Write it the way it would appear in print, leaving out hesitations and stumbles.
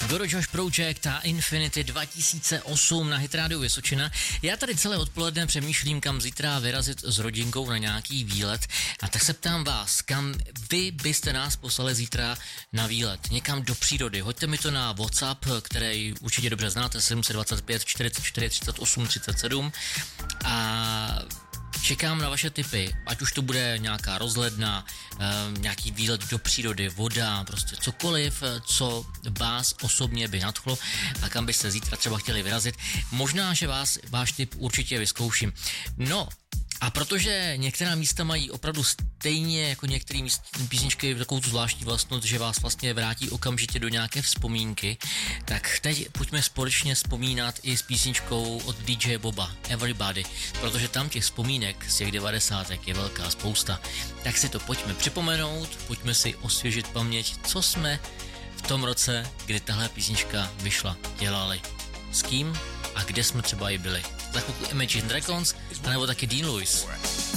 Goro Josh Project a Infinity 2008 na Hit Radio Vysočina. Já tady celé odpoledne přemýšlím, kam zítra vyrazit s rodinkou na nějaký výlet. A tak se ptám vás, kam vy byste nás poslali zítra na výlet? Někam do přírody. Hoďte mi to na WhatsApp, který určitě dobře znáte, 725 44 38 37. A čekám na vaše tipy, ať už to bude nějaká rozhledna, nějaký výlet do přírody, voda, prostě cokoliv, co vás osobně by nadchlo a kam byste zítra třeba chtěli vyrazit. Možná, že váš tip určitě vyzkouším. No, a protože některá místa mají opravdu stejně jako některé písničky takovou tu zvláštní vlastnost, že vás vlastně vrátí okamžitě do nějaké vzpomínky, tak teď pojďme společně vzpomínat i s písničkou od DJ Boba, Everybody, protože tam těch vzpomínek z těch 90. je velká spousta. Tak si to pojďme připomenout, pojďme si osvěžit paměť, co jsme v tom roce, kdy tahle písnička vyšla, dělali. S kým a kde jsme třeba i byli. Za chvilku Imagine Dragons, anebo taky Dean Lewis.